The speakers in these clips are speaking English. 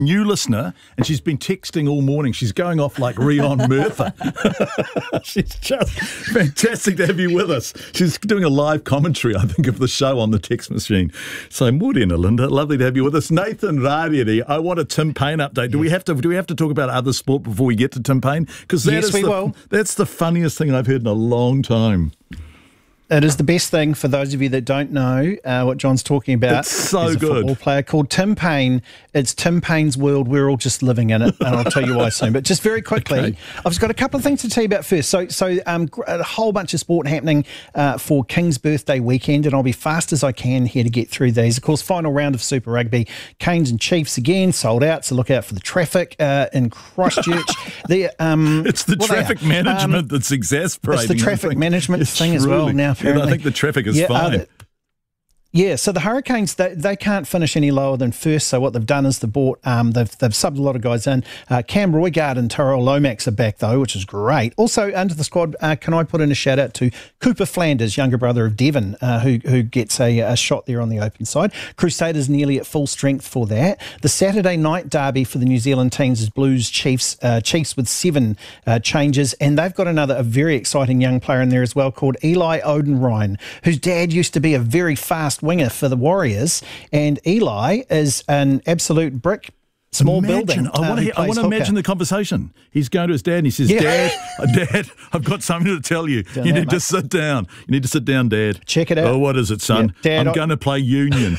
new listener, and she's been texting all morning. She's going off like Rion Murtha. She's just fantastic to have you with us. She's doing a live commentary, I think, of the show on the text machine. So, morena, Linda. Lovely to have you with us. Nathan Rarere, I want a Tim Payne update. Do we have to talk about other sport before we get to Tim Payne? Because that's the funniest thing I've heard in a long time. It is the best thing for those of you that don't know what John's talking about. It's so There's a good. Football player called Tim Payne. It's Tim Payne's world. We're all just living in it, and I'll tell you why soon. But just very quickly, Okay. I've just got a couple of things to tell you about first. So a whole bunch of sport happening for King's birthday weekend, and I'll be fast as I can here to get through these. Of course, final round of Super Rugby, Canes and Chiefs again, sold out, so look out for the traffic in Christchurch. It's the traffic management that's exasperating. It's the traffic management thing as well now. Yeah, I think the traffic is fine. So the Hurricanes, they can't finish any lower than first. So what they've done is they've subbed a lot of guys in. Cam Roigard and Tyrell Lomax are back, though, which is great. Also, under the squad, can I put in a shout-out to Cooper Flanders, younger brother of Devon, who gets a shot there on the open side. Crusaders nearly at full strength for that. The Saturday night derby for the New Zealand teams is Blues-Chiefs, Chiefs with 7 changes, and they've got a very exciting young player in there as well called Eli Odenrine, whose dad used to be a very fast winger for the Warriors, and Eli is an absolute brick. Small building. I want to imagine the conversation. He's going to his dad and he says, Dad, I've got something to tell you. You need to sit down. You need to sit down, Dad. Check it out. Oh, what is it, son? Yeah, Dad, I'm going to play Union.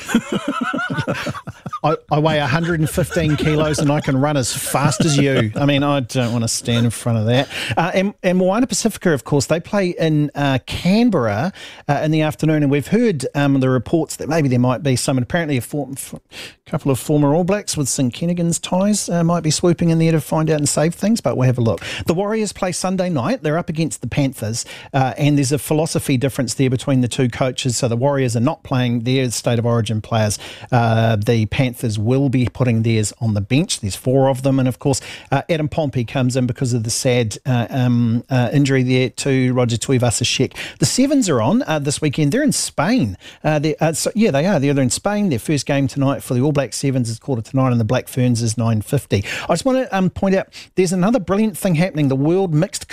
I weigh 115 kilos and I can run as fast as you. I mean, I don't want to stand in front of that. And Moana Pacifica, of course, they play in Canberra in the afternoon, and we've heard the reports that maybe there might be some, and apparently a couple of former All Blacks with St Kennigan's ties might be swooping in there to find out and save things, but we'll have a look. The Warriors play Sunday night. They're up against the Panthers, and there's a philosophy difference there between the two coaches. So the Warriors are not playing their State of Origin players. The Panthers will be putting theirs on the bench. There's 4 of them, and of course Adam Pompey comes in because of the sad injury there to Roger Tuivasa-Sheck. The Sevens are on this weekend. They're in Spain. They are. They're in Spain. Their first game tonight for the All Black Sevens is 9:15, and the Black Ferns is 9:50. I just want to point out there's another brilliant thing happening. The World Mixed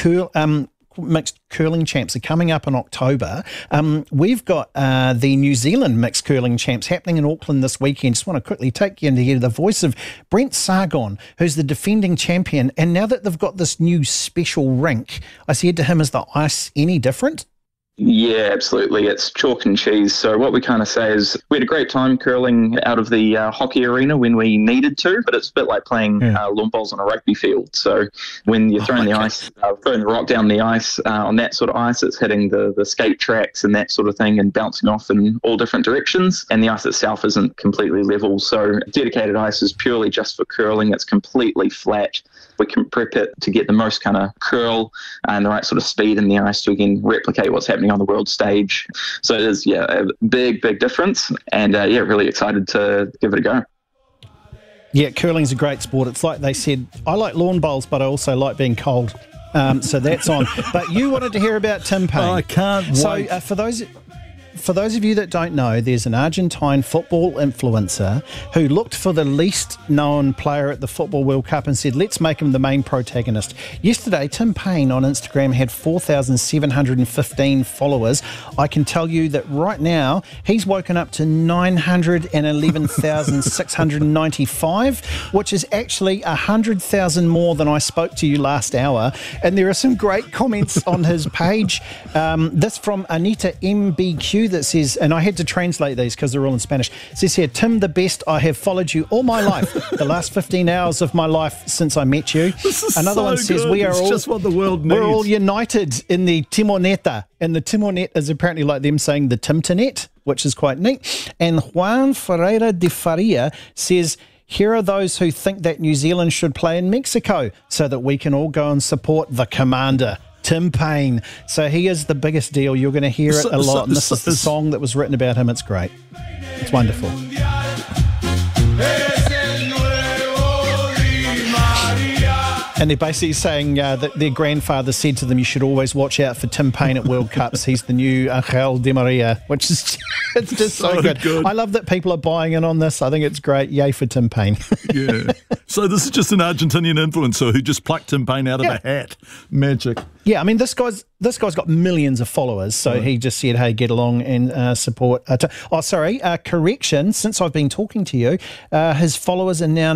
Curling Champs are coming up in October. We've got the New Zealand Mixed Curling Champs happening in Auckland this weekend. Just want to quickly take you into hear the voice of Brent Sargon, who's the defending champion. And now that they've got this new special rink, I said to him, is the ice any different? Yeah, absolutely. It's chalk and cheese. So what we kind of say is we had a great time curling out of the hockey arena when we needed to, but it's a bit like playing lawn bowls on a rugby field. So when you're throwing throwing the rock down the ice, on that sort of ice, it's hitting the skate tracks and that sort of thing and bouncing off in all different directions. And the ice itself isn't completely level. So dedicated ice is purely just for curling. It's completely flat. We can prep it to get the most kind of curl and the right sort of speed in the ice to, again, replicate what's happening on the world stage. So it is, a big difference. And, really excited to give it a go. Yeah, curling's a great sport. It's like they said, I like lawn bowls, but I also like being cold. So that's on. But you wanted to hear about Tim Payne. I can't wait. So for those of you that don't know, there's an Argentine football influencer who looked for the least known player at the Football World Cup and said, let's make him the main protagonist. Yesterday, Tim Payne on Instagram had 4,715 followers. I can tell you that right now, he's woken up to 911,695, which is actually 100,000 more than I spoke to you last hour. And there are some great comments on his page. This from Anita MBQ that says, and I had to translate these because they're all in Spanish. It says here, Tim the best, I have followed you all my life, the last 15 hours of my life since I met you. Another one says, it's just what the world needs. We're all united in the Timoneta, and the Timonet is apparently like them saying the Timtonet, which is quite neat. And Juan Ferreira de Faria says, here are those who think that New Zealand should play in Mexico so that we can all go and support the commander, Tim Payne. So he is the biggest deal. You're going to hear it a lot. And this is the song that was written about him. It's great. It's wonderful. And they're basically saying that their grandfather said to them, you should always watch out for Tim Payne at World Cups. He's the new Angel Di Maria, which is it's just so good. I love that people are buying in on this. I think it's great. Yay for Tim Payne. Yeah. So this is just an Argentinian influencer who just plucked Tim Payne out of a hat. Magic. Yeah, I mean, this guy's got millions of followers, so he just said, hey, get along and support. Correction, since I've been talking to you, his followers are now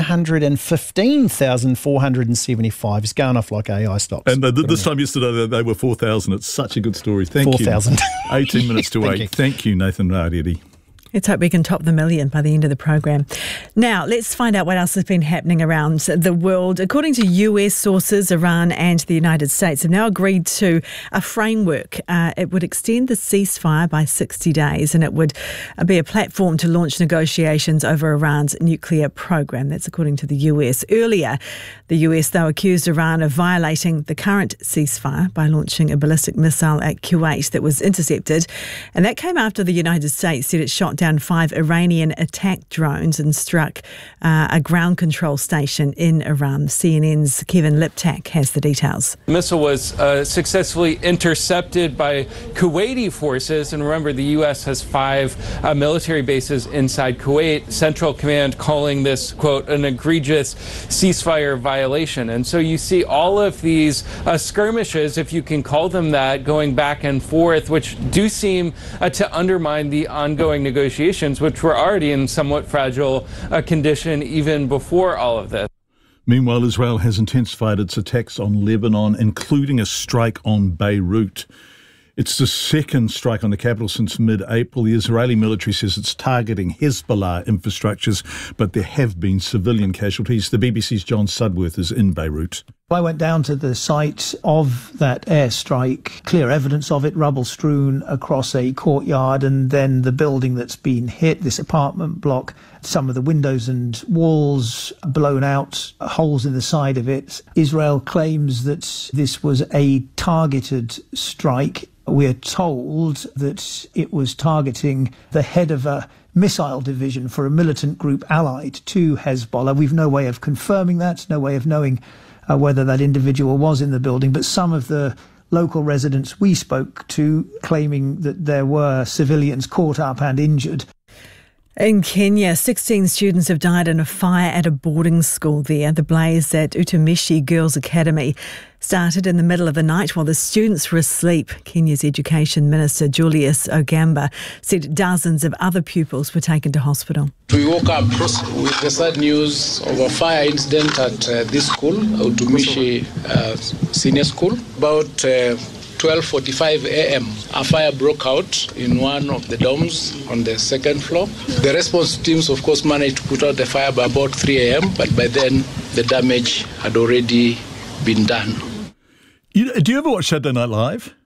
915,475. He's going off like AI stocks. And this time yesterday, they were 4,000. It's such a good story. Thank 4,000. you. 18 minutes to 8. Thank you, Nathan Raredi. Let's hope we can top the million by the end of the program. Now, let's find out what else has been happening around the world. According to US sources, Iran and the United States have now agreed to a framework. It would extend the ceasefire by 60 days and it would be a platform to launch negotiations over Iran's nuclear program. That's according to the US. Earlier, the US, though, accused Iran of violating the current ceasefire by launching a ballistic missile at Kuwait that was intercepted. And that came after the United States said it shot down 5 Iranian attack drones and struck a ground control station in Iran. CNN's Kevin Liptak has the details. The missile was successfully intercepted by Kuwaiti forces. And remember, the U.S. has 5 military bases inside Kuwait. Central Command calling this, quote, an egregious ceasefire violation. And so you see all of these skirmishes, if you can call them that, going back and forth, which do seem to undermine the ongoing negotiations, which were already in somewhat fragile condition even before all of this. Meanwhile, Israel has intensified its attacks on Lebanon, including a strike on Beirut. It's the second strike on the capital since mid-April. The Israeli military says it's targeting Hezbollah infrastructures, but there have been civilian casualties. The BBC's John Sudworth is in Beirut. I went down to the site of that airstrike, clear evidence of it, rubble strewn across a courtyard, and then the building that's been hit, this apartment block, some of the windows and walls blown out, holes in the side of it. Israel claims that this was a targeted strike. We're told that it was targeting the head of a missile division for a militant group allied to Hezbollah. We've no way of confirming that, no way of knowing whether that individual was in the building, but some of the local residents we spoke to claiming that there were civilians caught up and injured. In Kenya, 16 students have died in a fire at a boarding school there. The blaze at Utumishi Girls Academy started in the middle of the night while the students were asleep. Kenya's Education Minister Julius Ogamba said dozens of other pupils were taken to hospital. We woke up with the sad news of a fire incident at this school, Utumishi Senior School. About 12:45 a.m. a fire broke out in one of the dorms on the second floor. The response teams, of course, managed to put out the fire by about 3 a.m., but by then the damage had already been done. Do you ever watch Saturday Night Live?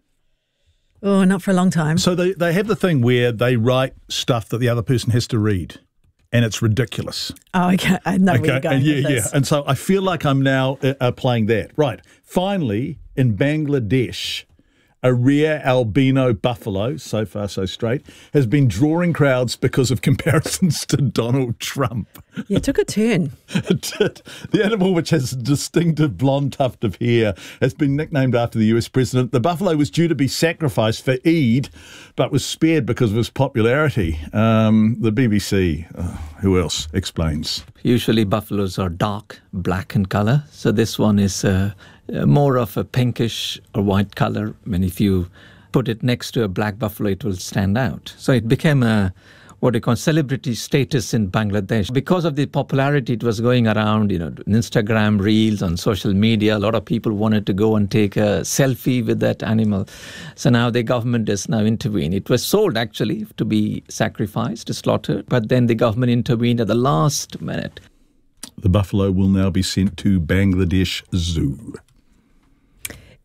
Oh, not for a long time. So they have the thing where they write stuff that the other person has to read, and it's ridiculous. Oh, okay. I know where you're going with this. Yeah. And so I feel like I'm now playing that. Right. Finally, in Bangladesh, a rare albino buffalo, so far so straight, has been drawing crowds because of comparisons to Donald Trump. Yeah, it took a turn. It did. The animal, which has a distinctive blonde tuft of hair, has been nicknamed after the US president. The buffalo was due to be sacrificed for Eid, but was spared because of his popularity. The BBC, who else, explains. Usually buffaloes are dark, black in colour, so this one is more of a pinkish or white colour. I mean, if you put it next to a black buffalo, it will stand out. So it became what they call celebrity status in Bangladesh. Because of the popularity, it was going around, Instagram reels, on social media. A lot of people wanted to go and take a selfie with that animal. So now the government has now intervened. It was sold, actually, to be sacrificed, slaughtered. But then the government intervened at the last minute. The buffalo will now be sent to Bangladesh Zoo.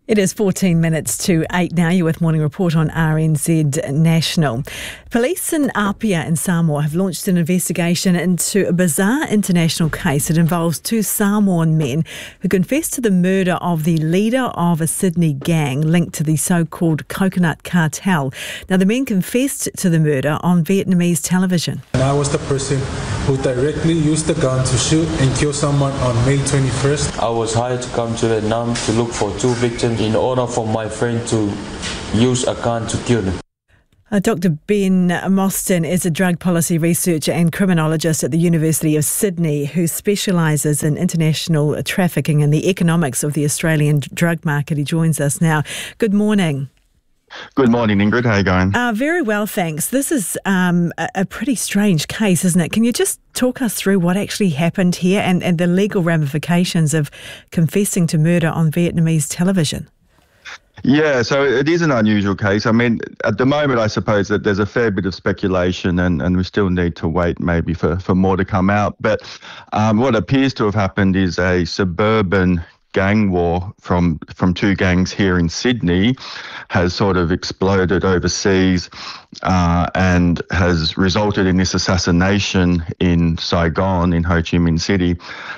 It is 14 minutes to 8 now. You're with Morning Report on RNZ National. Police in Apia in Samoa have launched an investigation into a bizarre international case that involves two Samoan men who confessed to the murder of the leader of a Sydney gang linked to the so-called Coconut Cartel. Now, the men confessed to the murder on Vietnamese television. And I was the person who directly used the gun to shoot and kill someone on May 21st. I was hired to come to Vietnam to look for two victims in order for my friend to use a gun to kill them. Dr. Ben Mostyn is a drug policy researcher and criminologist at the University of Sydney who specialises in international trafficking and the economics of the Australian drug market. He joins us now. Good morning. Good morning, Ingrid. How are you going? Very well, thanks. This is a pretty strange case, isn't it? Can you just talk us through what actually happened here and the legal ramifications of confessing to murder on Vietnamese television? Yeah, so it is an unusual case. I mean, at the moment, I suppose that there's a fair bit of speculation and we still need to wait maybe for more to come out. But what appears to have happened is a suburban gang war from two gangs here in Sydney has sort of exploded overseas and has resulted in this assassination in Saigon, in Ho Chi Minh City.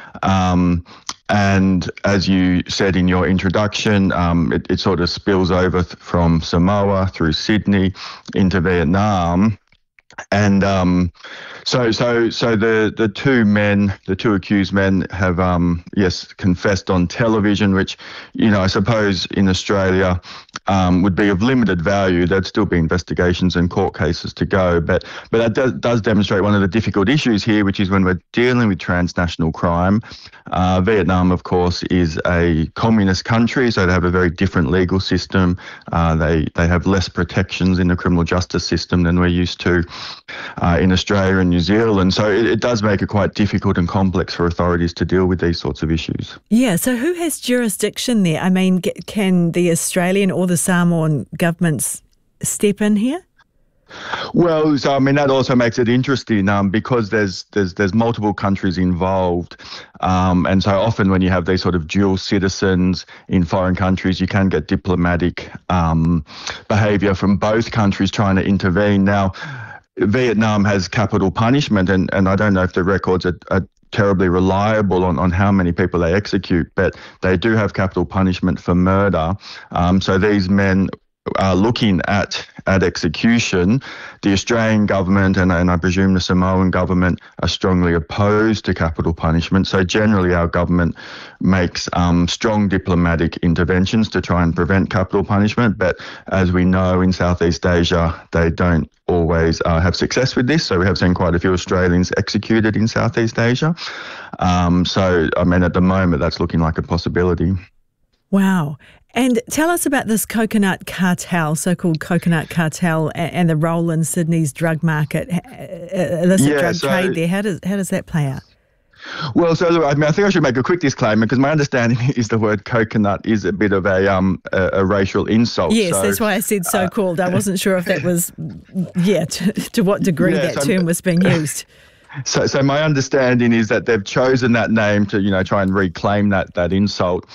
And as you said in your introduction, it sort of spills over from Samoa through Sydney into Vietnam. And so the two men, the two accused men have, confessed on television, which, I suppose in Australia would be of limited value. There'd still be investigations and court cases to go. But that does demonstrate one of the difficult issues here, which is when we're dealing with transnational crime. Vietnam, of course, is a communist country, so they have a very different legal system. They have less protections in the criminal justice system than we're used to in Australia and New Zealand. So it does make it quite difficult and complex for authorities to deal with these sorts of issues. Yeah, so who has jurisdiction there? I mean, can the Australian or the Samoan governments step in here? Well, so I mean that also makes it interesting because there's multiple countries involved, and so often when you have these sort of dual citizens in foreign countries, you can get diplomatic behaviour from both countries trying to intervene. Now, Vietnam has capital punishment, and I don't know if the records are terribly reliable on how many people they execute, but they do have capital punishment for murder. So these men are looking at execution. The Australian government and I presume the Samoan government are strongly opposed to capital punishment. So generally our government makes strong diplomatic interventions to try and prevent capital punishment. But as we know, in Southeast Asia, they don't always have success with this. So we have seen quite a few Australians executed in Southeast Asia. So, I mean, at the moment, that's looking like a possibility. Wow. And tell us about this Coconut Cartel, so-called Coconut Cartel, and the role in Sydney's drug market, illicit drug trade there. How does that play out? Well, so look, I think I should make a quick disclaimer because my understanding is the word coconut is a bit of a racial insult. Yes, so, that's why I said so-called. I wasn't sure if that was, to what degree that term was being used. So my understanding is that they've chosen that name to, try and reclaim that insult.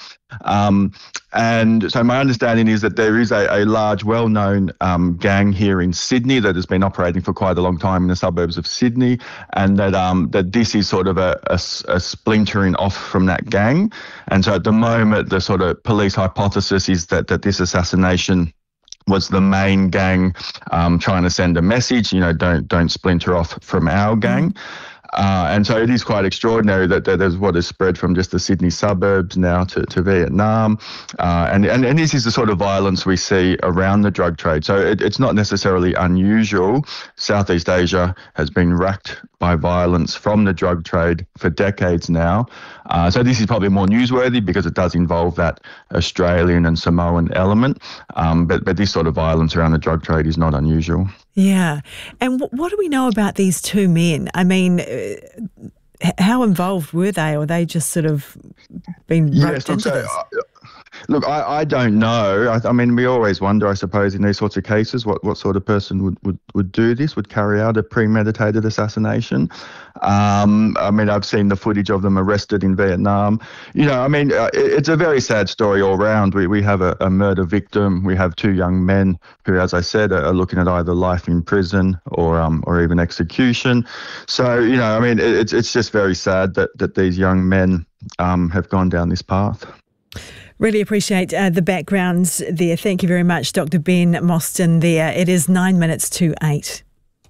And so my understanding is that there is a large, well-known gang here in Sydney that has been operating for quite a long time in the suburbs of Sydney, and that this is sort of a splintering off from that gang. And so at the moment, the sort of police hypothesis is that this assassination was the main gang trying to send a message, don't splinter off from our gang. And so it is quite extraordinary that there's what has spread from just the Sydney suburbs now to Vietnam. And this is the sort of violence we see around the drug trade. So it's not necessarily unusual. Southeast Asia has been racked by violence from the drug trade for decades now. So this is probably more newsworthy because it does involve that Australian and Samoan element. But this sort of violence around the drug trade is not unusual. Yeah. And what do we know about these two men? I mean, how involved were they, or they just sort of been roped into this? Look, I don't know. I mean, we always wonder, I suppose, in these sorts of cases, what sort of person would do this, would carry out a premeditated assassination. I mean, I've seen the footage of them arrested in Vietnam. You know, I mean, it's a very sad story all round. We have a murder victim. We have 2 young men who, as I said, are looking at either life in prison or even execution. So, you know, I mean, it's just very sad that these young men have gone down this path. Really appreciate the backgrounds there. Thank you very much, Dr. Ben Mostyn there. It is 9 minutes to 8.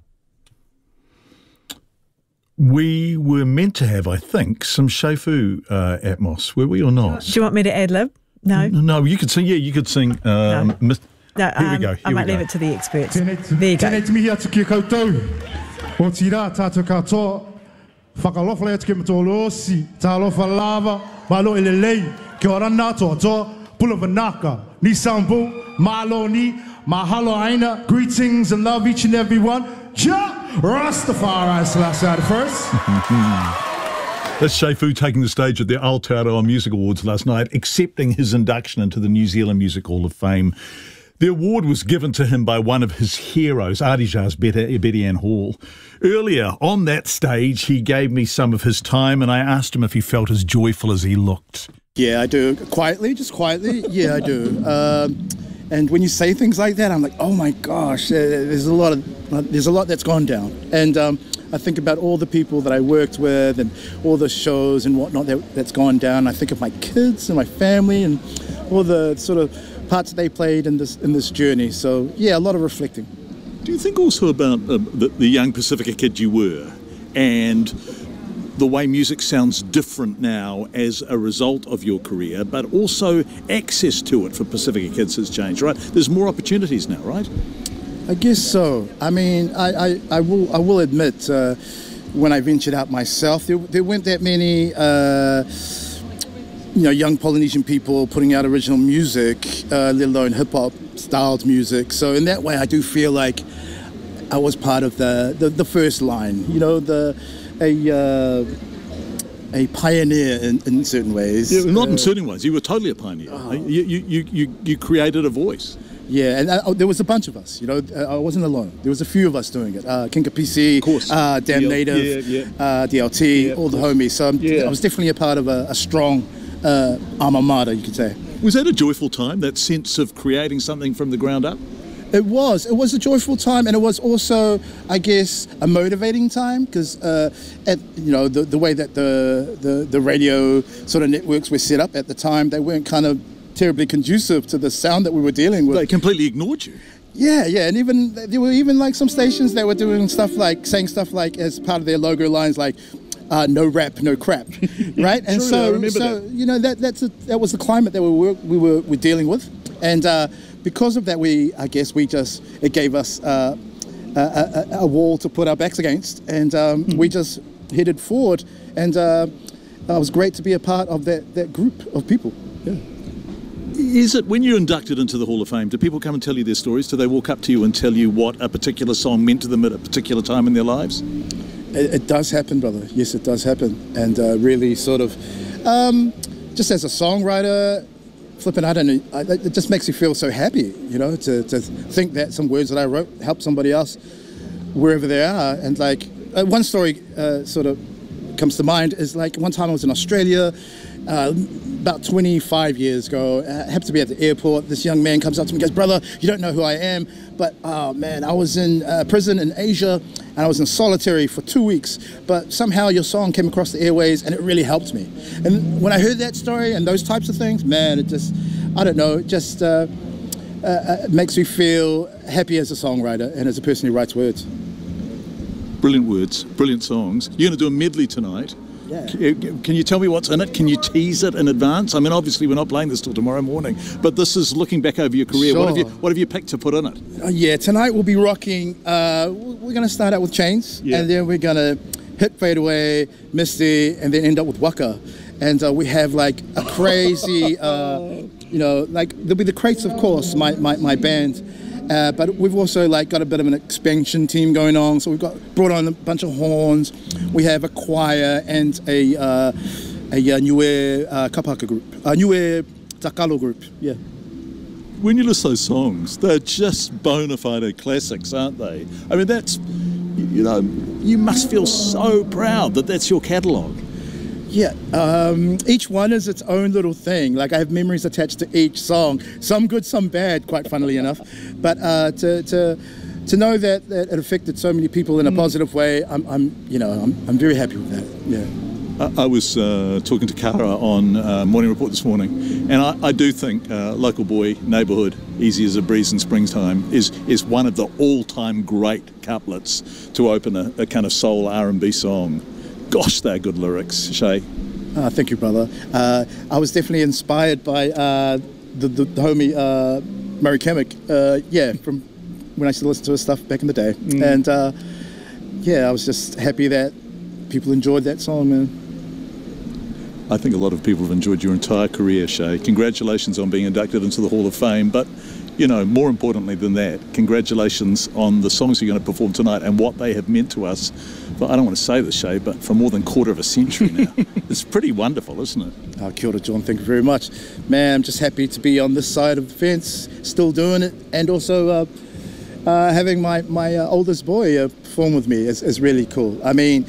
We were meant to have, I think, some Shofu Atmos, were we or not? Do you want me to ad-lib? No? No, you could sing. Yeah, you could sing. No. No, here we go. I might leave it to the experts. There you go. Tēnei timihi atu ki koutou. O tira tātou katoa. Whakalofale atu ki matolosi. Tā lofa lava. Malo ele lei. Ki ora nā toa. Pula vanaka. Ni sambu. Malo ni. Mahalo aina. Greetings and love each and every one. Ja Rastafari Selassie first. That's Shofu taking the stage at the Aotearoa Music Awards last night, accepting his induction into the New Zealand Music Hall of Fame. The award was given to him by one of his heroes, Arija's Betty Ann Hall. Earlier on that stage, he gave me some of his time and I asked him if he felt as joyful as he looked. Yeah, I do. Quietly, just quietly. Yeah, I do. And when you say things like that, I'm like, oh my gosh, there's a lot that's gone down. And I think about all the people that I worked with and all the shows and whatnot that's gone down. I think of my kids and my family and all the sort of parts that they played in this journey. So yeah, a lot of reflecting. Do you think also about the young Pacifica kid you were and the way music sounds different now as a result of your career, but also access to it for Pacifica kids has changed, right? There's more opportunities now, right? I guess so. I mean, I will admit, when I ventured out myself, there weren't that many young Polynesian people putting out original music, let alone hip-hop styled music. So in that way, I do feel like I was part of the first line, a pioneer in certain ways. Yeah, not in certain ways. You were totally a pioneer. You created a voice. Yeah, and there was a bunch of us. I wasn't alone. There was a few of us doing it. Kinka PC, of course. Damn Native, DLT, all the homies. So I was definitely a part of a strong alma mater, you could say. Was that a joyful time, that sense of creating something from the ground up? It was a joyful time, and it was also, I guess, a motivating time because, the way that the radio sort of networks were set up at the time, they weren't kind of terribly conducive to the sound that we were dealing with. They completely ignored you. Yeah, and there were even like some stations that were doing stuff like saying stuff like as part of their logo lines like. No rap, no crap, right? And that was the climate that we were dealing with, and because of that, it gave us a wall to put our backs against, and we just headed forward, and it was great to be a part of that group of people. Yeah. Is it when you're inducted into the Hall of Fame, do people come and tell you their stories? Do they walk up to you and tell you what a particular song meant to them at a particular time in their lives? It does happen, brother. Yes, it does happen. And really sort of, just as a songwriter, flipping, I don't know, it just makes you feel so happy, to think that some words that I wrote help somebody else wherever they are. And like, one story sort of comes to mind is like one time I was in Australia, about 25 years ago. I happened to be at the airport. This young man comes up to me and goes, brother, you don't know who I am, but oh man, I was in prison in Asia and I was in solitary for 2 weeks, but somehow your song came across the airways and it really helped me. And when I heard that story and those types of things, man, it just, I don't know, it just makes me feel happy as a songwriter and as a person who writes words. Brilliant words, brilliant songs. You're going to do a medley tonight. Yeah. Can you tell me what's in it? Can you tease it in advance? I mean, obviously we're not playing this till tomorrow morning, but this is looking back over your career. Sure. What have you picked to put in it? Tonight we'll be rocking. We're going to start out with Chains, and then we're going to hit Fade Away, Misty, and then end up with Waka. And we have like a crazy, like there'll be the Crates, of course, my band. But we've also like got a bit of an expansion team going on. So we've brought on a bunch of horns. We have a choir and a Niue kapaka group, Niue Takalo Group, yeah. When you listen to those songs, they're just bona fide classics, aren't they? I mean, that's, you know, you must feel so proud that that's your catalogue. Yeah, each one is its own little thing. Like, I have memories attached to each song, some good, some bad, quite funnily enough. But to know that it affected so many people in a positive way, I'm very happy with that. Yeah. I was talking to Kara on Morning Report this morning, and I do think Local Boy, Neighbourhood, Easy as a Breeze in Springtime is one of the all-time great couplets to open a kind of soul R&B song. Gosh, they're good lyrics, Shay. Thank you, brother. I was definitely inspired by the homie Murray Kimmick, from when I used to listen to his stuff back in the day. And I was just happy that people enjoyed that song, man. I think a lot of people have enjoyed your entire career, Shay. Congratulations on being inducted into the Hall of Fame, but, you know, more importantly than that, congratulations on the songs you're going to perform tonight and what they have meant to us for, I don't want to say this, Shay, but for more than a quarter of a century now. It's pretty wonderful, isn't it? Kia ora, John. Thank you very much. Man, I'm just happy to be on this side of the fence, still doing it, and also having my oldest boy perform with me is really cool. I mean,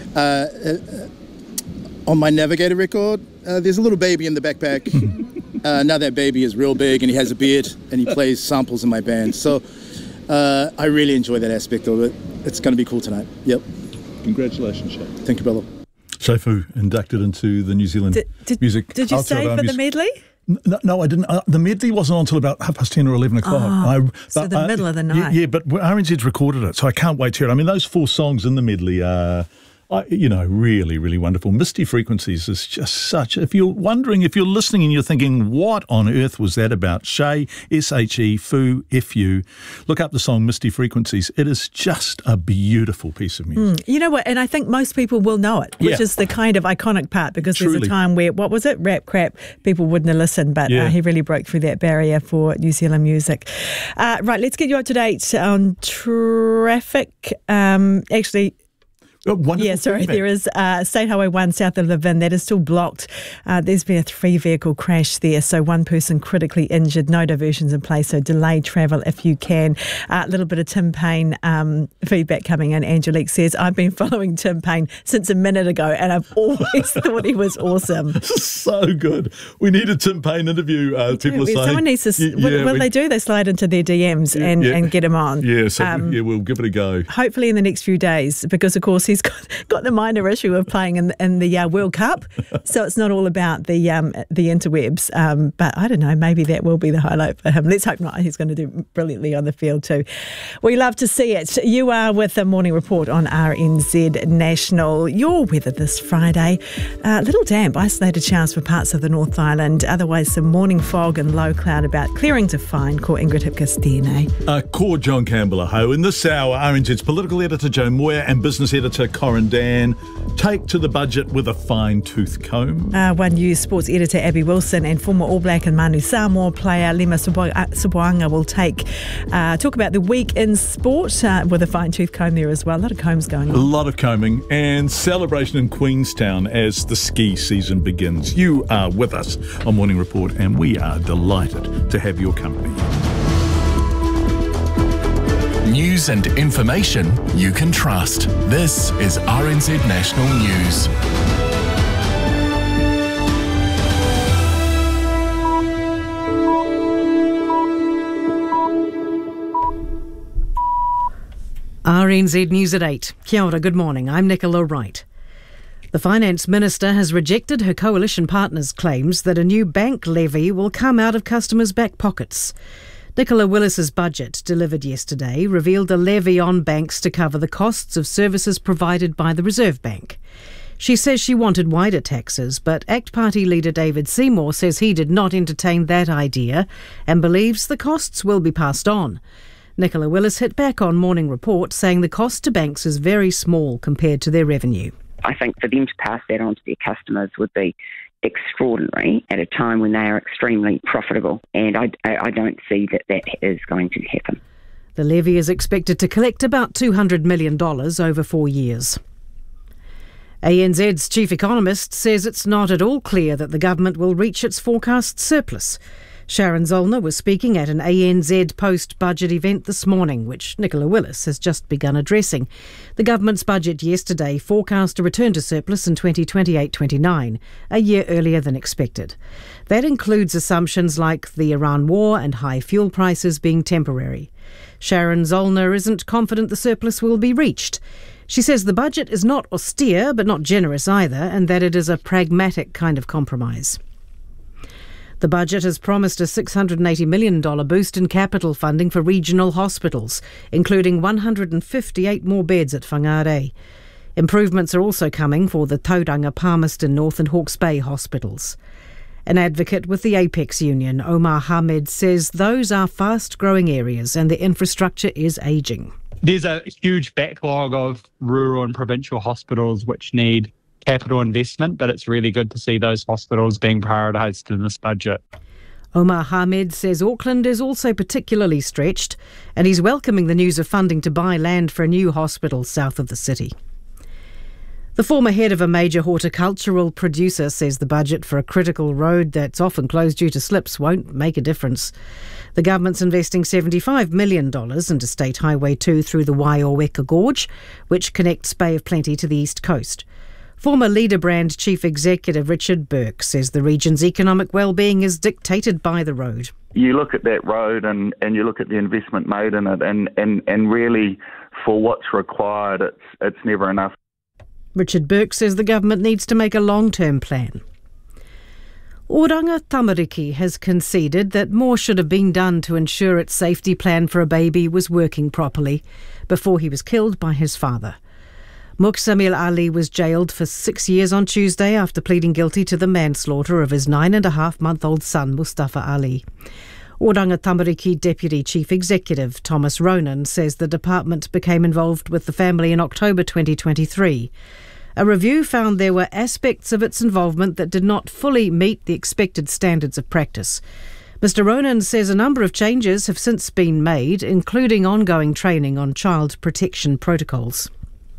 on my Navigator record, there's a little baby in the backpack. Now that baby is real big and he has a beard and he plays samples in my band. So I really enjoy that aspect of it. It's going to be cool tonight. Yep. Congratulations, Shay. Thank you, brother. Shay Fu, inducted into the New Zealand Music. Did you stay for the medley? No, I didn't. The medley wasn't on until about 10:30 or 11 o'clock. So the middle of the night. Yeah, but RNZ's recorded it, so I can't wait to hear it. I mean, those 4 songs in the medley are, really, really wonderful. Misty Frequencies is just such... If you're listening and you're thinking, what on earth was that about? Shay, S-H-E, Fu, F-U. Look up the song Misty Frequencies. It is just a beautiful piece of music. You know what? And I think most people will know it, which is the kind of iconic part, because there's a time where, what was it? Rap crap. People wouldn't have listened, but he really broke through that barrier for New Zealand music. Right, let's get you up to date on traffic. There is State Highway 1 south of Levin that is still blocked. There's been a 3-vehicle crash there, so one person critically injured, no diversions in place, so delayed travel if you can. A little bit of Tim Payne feedback coming in. Angelique says, I've been following Tim Payne since a minute ago and I've always thought he was awesome. So good. We need a Tim Payne interview, people are saying. Someone needs to, they do, they slide into their DMs and get him on. Yeah, so we'll give it a go. Hopefully in the next few days, because of course he's got the minor issue of playing in the World Cup, so it's not all about the interwebs. But I don't know, maybe that will be the highlight for him. Let's hope not. He's going to do brilliantly on the field too. We love to see it. You are with the Morning Report on RNZ National. Your weather this Friday, a little damp, isolated showers for parts of the North Island. Otherwise, some morning fog and low cloud about, clearing to fine. Ko Ingrid Hipkiss, DNA. Ko John Campbell aho. In this hour, RNZ's political editor Joe Moyer and business editor Corin Dan take to the budget with a fine-tooth comb. One News sports editor Abby Wilson and former All Black and Manu Samoa player Lima Sopoaga will talk about the week in sport with a fine-tooth comb there as well. A lot of combs going on. A lot of combing and celebration in Queenstown as the ski season begins. You are with us on Morning Report and we are delighted to have your company. News and information you can trust. This is RNZ National News. RNZ News at 8. Kia ora, good morning. I'm Nicola Wright. The Finance Minister has rejected her coalition partner's claims that a new bank levy will come out of customers' back pockets. Nicola Willis's budget, delivered yesterday, revealed a levy on banks to cover the costs of services provided by the Reserve Bank. She says she wanted wider taxes, but ACT Party leader David Seymour says he did not entertain that idea and believes the costs will be passed on. Nicola Willis hit back on Morning Report, saying the cost to banks is very small compared to their revenue. I think for them to pass that on to their customers would be extraordinary at a time when they are extremely profitable, and I don't see that is going to happen. The levy is expected to collect about $200 million over 4 years. ANZ's chief economist says it's not at all clear that the government will reach its forecast surplus. Sharon Zollner was speaking at an ANZ post-budget event this morning, which Nicola Willis has just begun addressing. The government's budget yesterday forecast a return to surplus in 2028-29, a year earlier than expected. That includes assumptions like the Iran war and high fuel prices being temporary. Sharon Zollner isn't confident the surplus will be reached. She says the budget is not austere but not generous either, and that it is a pragmatic kind of compromise. The budget has promised a $680 million boost in capital funding for regional hospitals, including 158 more beds at Whangarei. Improvements are also coming for the Tauranga, Palmerston North and Hawke's Bay hospitals. An advocate with the Apex Union, Omar Hamed, says those are fast-growing areas and the infrastructure is ageing. There's a huge backlog of rural and provincial hospitals which need capital investment, but it's really good to see those hospitals being prioritised in this budget. Omar Hamed says Auckland is also particularly stretched, and he's welcoming the news of funding to buy land for a new hospital south of the city. The former head of a major horticultural producer says the budget for a critical road that's often closed due to slips won't make a difference. The government's investing $75 million into State Highway 2 through the Waioweka Gorge, which connects Bay of Plenty to the east coast. Former Leader Brand Chief Executive Richard Burke says the region's economic well-being is dictated by the road. You look at that road and you look at the investment made in it and really for what's required, it's never enough. Richard Burke says the government needs to make a long-term plan. Oranga Tamariki has conceded that more should have been done to ensure its safety plan for a baby was working properly before he was killed by his father. Muksamil Ali was jailed for 6 years on Tuesday after pleading guilty to the manslaughter of his 9.5-month-old son, Mustafa Ali. Oranga Tamariki Deputy Chief Executive Thomas Ronan says the department became involved with the family in October 2023. A review found there were aspects of its involvement that did not fully meet the expected standards of practice. Mr. Ronan says a number of changes have since been made, including ongoing training on child protection protocols.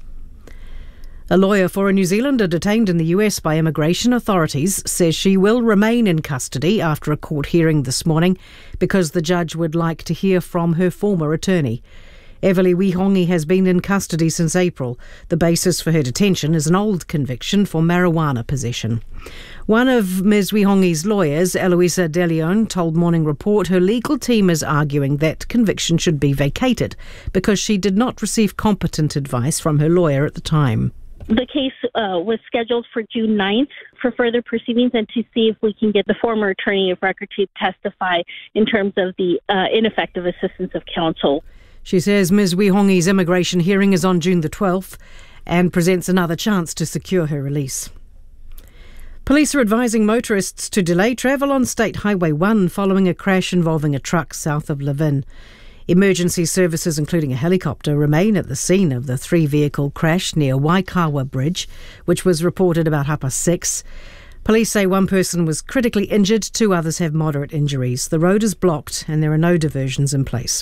A lawyer for a New Zealander detained in the US by immigration authorities says she will remain in custody after a court hearing this morning because the judge would like to hear from her former attorney. Eveli Wihongi has been in custody since April. The basis for her detention is an old conviction for marijuana possession. One of Ms. Wihongi's lawyers, Eloisa De Leon, told Morning Report her legal team is arguing that conviction should be vacated because she did not receive competent advice from her lawyer at the time. The case was scheduled for June 9th for further proceedings and to see if we can get the former attorney of record to testify in terms of the ineffective assistance of counsel. She says Ms. Wihongi's immigration hearing is on June the 12th and presents another chance to secure her release. Police are advising motorists to delay travel on State Highway 1 following a crash involving a truck south of Levin. Emergency services, including a helicopter, remain at the scene of the 3-vehicle crash near Waikawa Bridge, which was reported about 6:30. Police say one person was critically injured, 2 others have moderate injuries. The road is blocked and there are no diversions in place.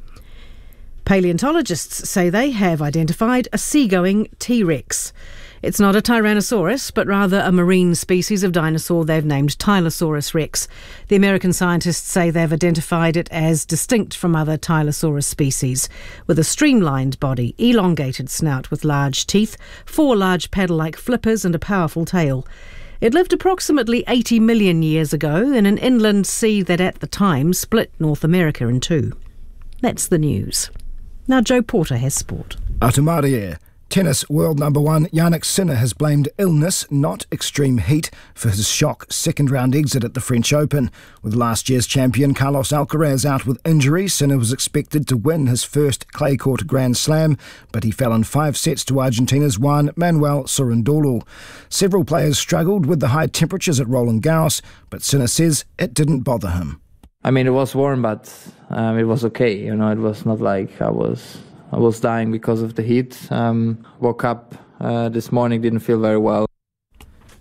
Paleontologists say they have identified a seagoing T-Rex. It's not a Tyrannosaurus, but rather a marine species of dinosaur they've named Tylosaurus rex. The American scientists say they've identified it as distinct from other Tylosaurus species, with a streamlined body, elongated snout with large teeth, 4 large paddle-like flippers and a powerful tail. It lived approximately 80 million years ago in an inland sea that at the time split North America in 2. That's the news. Now Joe Porter has sport. Atumaria. Tennis world number 1 Jannik Sinner has blamed illness, not extreme heat, for his shock second-round exit at the French Open. With last year's champion Carlos Alcaraz out with injury, Sinner was expected to win his first clay court Grand Slam, but he fell in 5 sets to Argentina's Juan Manuel Cerundolo. Several players struggled with the high temperatures at Roland Garros, but Sinner says it didn't bother him. I mean, it was warm, but it was okay. You know, it was not like I was dying because of the heat. Woke up this morning, didn't feel very well.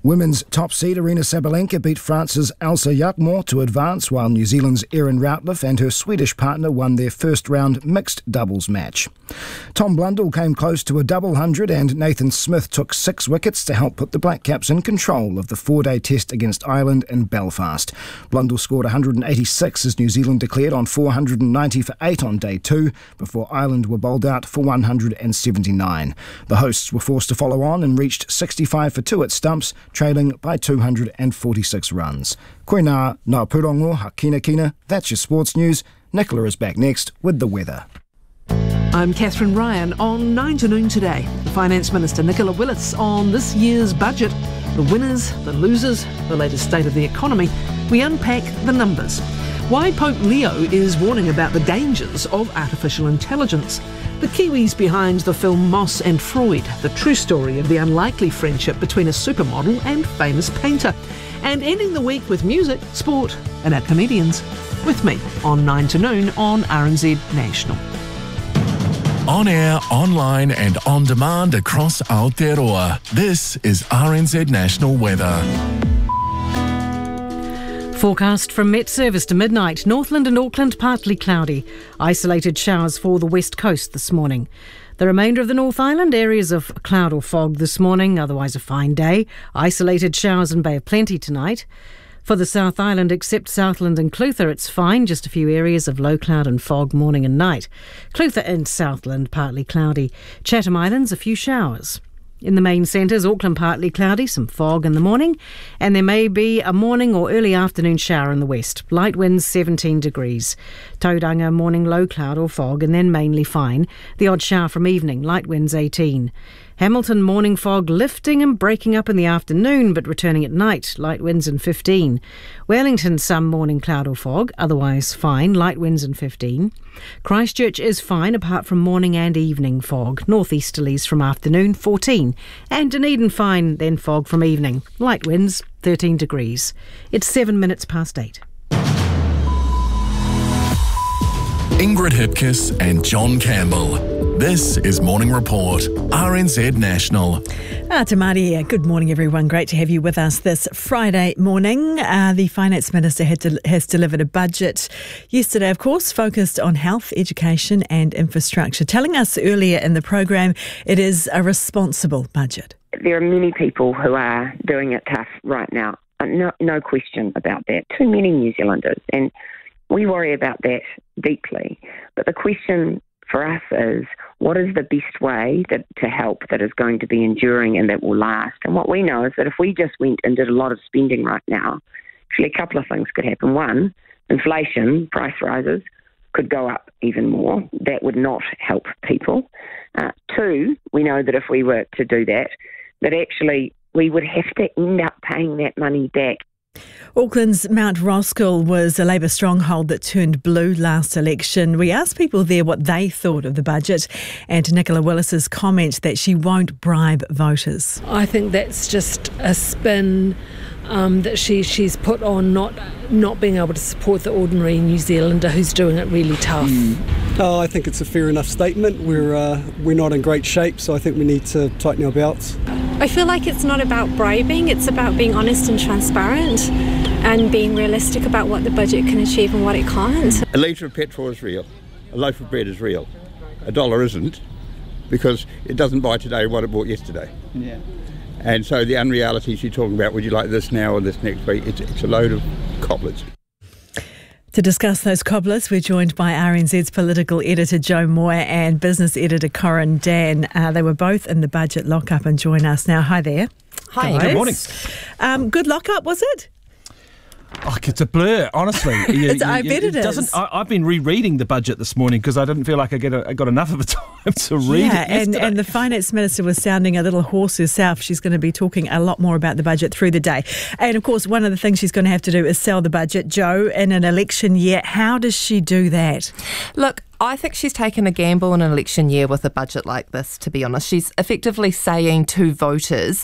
Women's top seed Aryna Sabalenka beat France's Elsa Yakmor to advance, while New Zealand's Erin Routliffe and her Swedish partner won their first round mixed doubles match. Tom Blundell came close to a double hundred, and Nathan Smith took 6 wickets to help put the Black Caps in control of the 4-day test against Ireland in Belfast. Blundell scored 186 as New Zealand declared on 490 for 8 on day 2, before Ireland were bowled out for 179. The hosts were forced to follow on and reached 65 for 2 at stumps, trailing by 246 runs. Koe ngā Purongo Hakina Kina. That's your sports news. Nicola is back next with the weather. I'm Catherine Ryan on 9 to Noon today. The Finance Minister Nicola Willis on this year's budget. The winners, the losers, the latest state of the economy. We unpack the numbers. Why Pope Leo is warning about the dangers of artificial intelligence. The Kiwis behind the film Moss and Freud, the true story of the unlikely friendship between a supermodel and famous painter. And ending the week with music, sport and our comedians. With me on 9 to Noon on RNZ National. On air, online and on demand across Aotearoa. This is RNZ National Weather. Forecast from Met Service to midnight. Northland and Auckland partly cloudy. Isolated showers for the west coast this morning. The remainder of the North Island, areas of cloud or fog this morning, otherwise a fine day. Isolated showers in Bay of Plenty tonight. For the South Island, except Southland and Clutha, it's fine. Just a few areas of low cloud and fog morning and night. Clutha and Southland partly cloudy. Chatham Islands, a few showers. In the main centres, Auckland partly cloudy, some fog in the morning, and there may be a morning or early afternoon shower in the west. Light winds 17 degrees. Tauranga, morning low cloud or fog, and then mainly fine. The odd shower from evening, light winds 18. Hamilton, morning fog lifting and breaking up in the afternoon, but returning at night, light winds and 15. Wellington, some morning cloud or fog, otherwise fine, light winds and 15. Christchurch is fine apart from morning and evening fog, northeasterlies from afternoon 14. And Dunedin fine, then fog from evening, light winds 13 degrees. It's 7 minutes past 8. Ingrid Hipkiss and John Campbell. This is Morning Report, RNZ National. Te Maria, good morning everyone. Great to have you with us this Friday morning. The Finance Minister has delivered a budget yesterday, of course, focused on health, education and infrastructure. Telling us earlier in the program, it is a responsible budget. There are many people who are doing it tough right now. No question about that. Too many New Zealanders. And we worry about that deeply. But the question for us is, what is the best way to help that is going to be enduring and that will last? And what we know is that if we just went and did a lot of spending right now, actually a couple of things could happen. One, inflation, price rises, could go up even more. That would not help people. Two, we know that if we were to do that actually we would have to end up paying that money back. Auckland's Mount Roskill was a Labour stronghold that turned blue last election. We asked people there what they thought of the budget and Nicola Willis's comment that she won't bribe voters. I think that's just a spin that she's put on not being able to support the ordinary New Zealander who's doing it really tough. Oh, I think it's a fair enough statement. We're not in great shape, so I think we need to tighten our belts. I feel like it's not about bribing, it's about being honest and transparent and being realistic about what the budget can achieve and what it can't. A litre of petrol is real, a loaf of bread is real, $1 isn't, because it doesn't buy today what it bought yesterday. Yeah. And so the unrealities you're talking about, would you like this now or this next week, it's a load of cobblers. To discuss those cobblers, we're joined by RNZ's political editor Joe Moore and business editor Corin Dan. They were both in the budget lockup and join us now. Hi there. Hi. Guys. Good morning. Good lockup, was it? Oh, it's a blur, honestly. I bet it is. I've been rereading the budget this morning because I didn't feel like I got enough of the time to read it yesterday. And the Finance Minister was sounding a little hoarse herself. She's going to be talking a lot more about the budget through the day. And, of course, one of the things she's going to have to do is sell the budget. Joe, in an election year, how does she do that? Look, I think she's taken a gamble in an election year with a budget like this, to be honest. She's effectively saying to voters,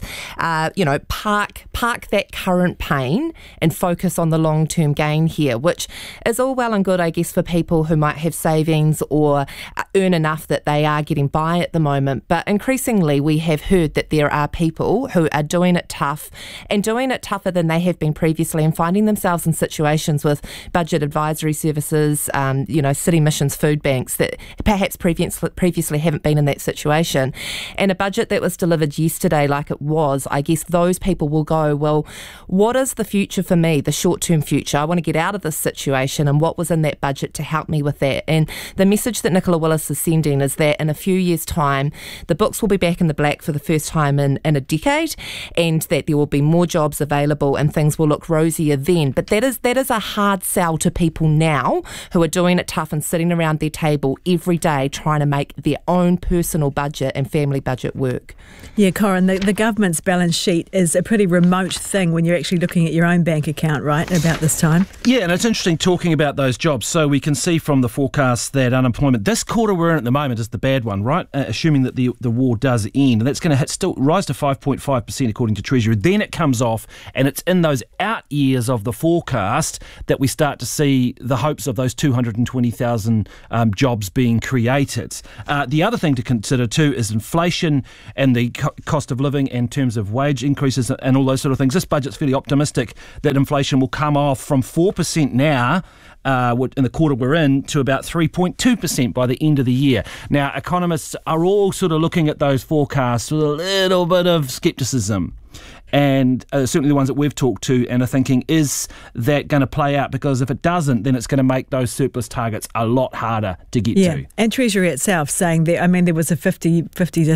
park that current pain and focus on the long-term gain here, which is all well and good, I guess, for people who might have savings or earn enough that they are getting by at the moment. But increasingly, we have heard that there are people who are doing it tough and doing it tougher than they have been previously and finding themselves in situations with budget advisory services, city missions, food banks that perhaps previously haven't been in that situation. And a budget that was delivered yesterday like it was, I guess those people will go, well, what is the future for me, the short-term future? I want to get out of this situation, and what was in that budget to help me with that? And the message that Nicola Willis is sending is that in a few years' time, the books will be back in the black for the first time in a decade, and that there will be more jobs available and things will look rosier then. But that is a hard sell to people now who are doing it tough and sitting around their table every day trying to make their own personal budget and family budget work. Yeah, Corin, the government's balance sheet is a pretty remote thing when you're actually looking at your own bank account, right, about this time? Yeah, and it's interesting talking about those jobs. So we can see from the forecast that unemployment, this quarter we're in at the moment, is the bad one, right? Assuming that the war does end, and that's going to still rise to 5.5% according to Treasury. Then it comes off, and it's in those out years of the forecast that we start to see the hopes of those 220,000 jobs being created. The other thing to consider too is inflation and the cost of living in terms of wage increases and all those sort of things. This budget's fairly optimistic that inflation will come off from 4% now in the quarter we're in to about 3.2% by the end of the year. Now, economists are all sort of looking at those forecasts with a little bit of scepticism. And certainly the ones that we've talked to and are thinking, is that going to play out? Because if it doesn't, then it's going to make those surplus targets a lot harder to get to. And Treasury itself saying that, there was a 50 to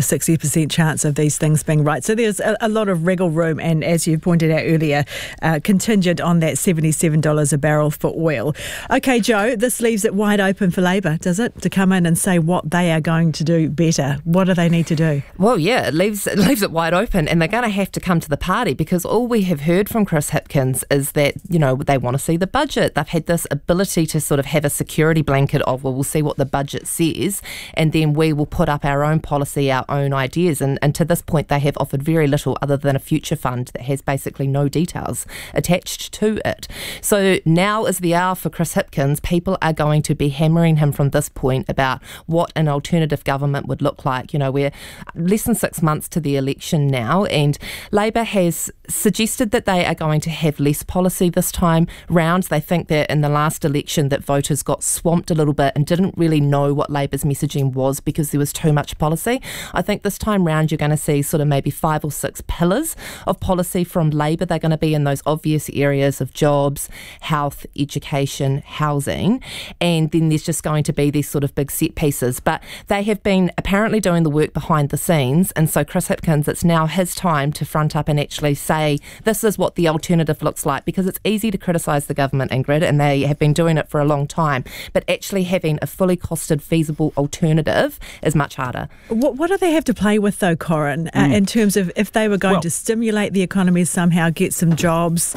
60% chance of these things being right. So there's a lot of wriggle room, and as you pointed out earlier, contingent on that $77 a barrel for oil. Okay, Joe, this leaves it wide open for Labour, does it, to come in and say what they are going to do better? What do they need to do? Well, yeah, it leaves it wide open, and they're going to have to come to the party, because all we have heard from Chris Hipkins is that, they want to see the budget. They've had this ability to sort of have a security blanket of, well, we'll see what the budget says, and then we will put up our own policy, our own ideas. And to this point, they have offered very little other than a future fund that has basically no details attached to it. So now is the hour for Chris Hipkins. People are going to be hammering him from this point about what an alternative government would look like. We're less than 6 months to the election now, and Labour has suggested that they are going to have less policy this time round. They think that in the last election that voters got swamped a little bit and didn't really know what Labour's messaging was because there was too much policy. I think this time round you're going to see sort of maybe 5 or 6 pillars of policy from Labour. They're going to be in those obvious areas of jobs, health, education, housing, and then there's just going to be these sort of big set pieces. But they have been apparently doing the work behind the scenes, and so Chris Hipkins, it's now his time to front up and actually say this is what the alternative looks like, because it's easy to criticise the government, Ingrid, and they have been doing it for a long time, but actually having a fully costed feasible alternative is much harder. What do they have to play with though, Corin, in terms of if they were going to stimulate the economy somehow, get some jobs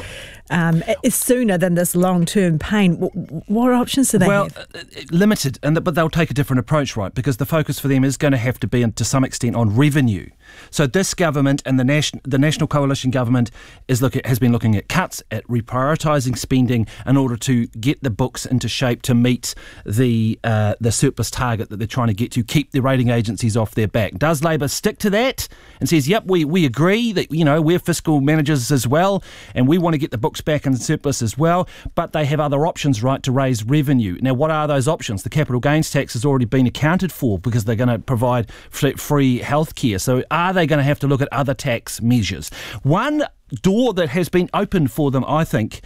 sooner than this long-term pain? What options do they have? Limited, but they'll take a different approach, right? Because the focus for them is going to have to be, to some extent, on revenue. So this government and the National Coalition government has been looking at cuts, at reprioritising spending in order to get the books into shape to meet the surplus target that they're trying to get to, keep the rating agencies off their back. Does Labour stick to that and says, yep, we agree that we're fiscal managers as well, and we want to get the books back in surplus as well, but they have other options, right, to raise revenue. Now, what are those options? The capital gains tax has already been accounted for because they're going to provide free health care. So are they going to have to look at other tax measures? One door that has been opened for them, I think,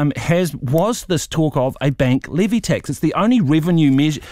was this talk of a bank levy tax. It's the only revenue